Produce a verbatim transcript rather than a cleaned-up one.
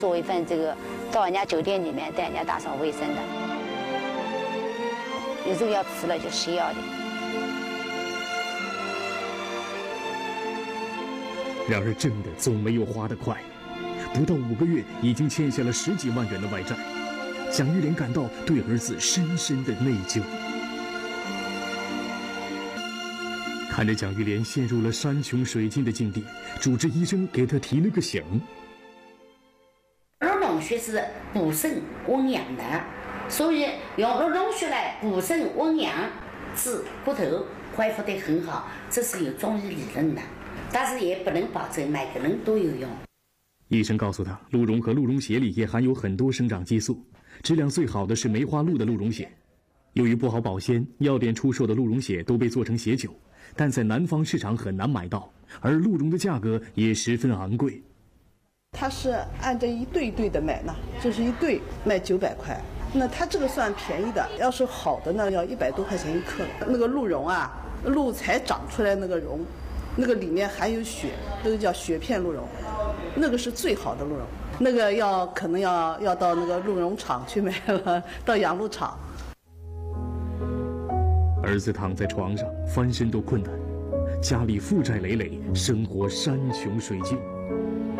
做一份这个到人家酒店里面带人家打扫卫生的，有时候要吃了就吃药的。 然而挣的总没有花得快，不到五个月已经欠下了十几万元的外债。蒋玉莲感到对儿子深深的内疚。看着蒋玉莲陷入了山穷水尽的境地，主治医生给她提了个醒。 鹿茸血是补肾温阳的，所以用鹿茸血来补肾温阳，使骨头恢复得很好，这是有中医理论的，但是也不能保证每个人都有用。 医生告诉他，鹿茸和鹿茸血里也含有很多生长激素，质量最好的是梅花鹿的鹿茸血。由于不好保鲜，药店出售的鹿茸血都被做成血酒，但在南方市场很难买到，而鹿茸的价格也十分昂贵。 它是按照一对一对的买呢，就是一对卖九百块，那它这个算便宜的，要是好的呢，要一百多块钱一克。那个鹿茸啊，鹿才长出来那个茸，那个里面含有血，那个叫血片鹿茸，那个是最好的鹿茸，那个要可能要要到那个鹿茸厂去买了，到养鹿场。 儿子躺在床上，翻身都困难，家里负债累累，生活山穷水尽。